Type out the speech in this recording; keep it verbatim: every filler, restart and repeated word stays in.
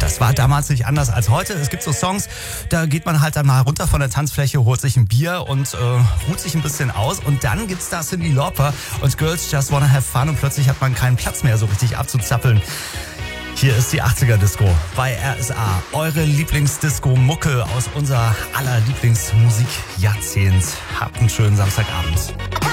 das war damals nicht anders als heute. Es gibt so Songs, da geht man halt dann mal runter von der Tanzfläche, holt sich ein Bier und äh, ruht sich ein bisschen aus. Und dann gibt's da Cyndi Lauper und Girls Just Wanna Have Fun und plötzlich hat man keinen Platz mehr so richtig abzuzappeln. Hier ist die achtziger-Disco bei R S A. Eure Lieblingsdisco-Mucke aus unser aller Lieblingsmusikjahrzehnt. Habt einen schönen Samstagabend.